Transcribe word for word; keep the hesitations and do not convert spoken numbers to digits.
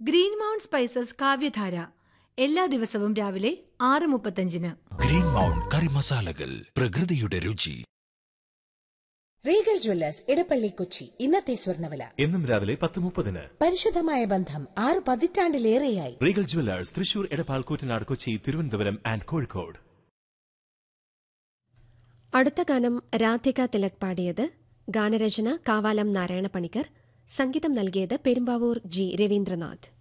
Green mount spices കാവ്യധാര എല്ലാ ദിവസവും രാവിലെ ആറ് മുപ്പത്തഞ്ചിന്. ഗ്രീൻ മൗണ്ട് കറി മസാലകൾ, പ്രകൃതിയുടെ രുചി. Regal Jewellers Edappally Kochi. ഇന്നത്തെ സ്വർണ്ണവില എന്നും രാവിലെ പത്ത് മുപ്പതിന്. പരിശുദ്ധമായ ബന്ധം ആറ് പതിറ്റാണ്ടിലേറെയായി. Regal Jewellers Thrissur, Edappal, Koottanad, Kochi, Thiruvananthapuram and Kozhikode. അടുത്ത ഗാനം രാധിക തിലക് പാടിയത്. ഗാനരചന കാവാലം നാരായണ പണിക്കർ. സംഗീതം നൽകിയത് പെരുമ്പാവൂർ ജി രവീന്ദ്രനാഥ്.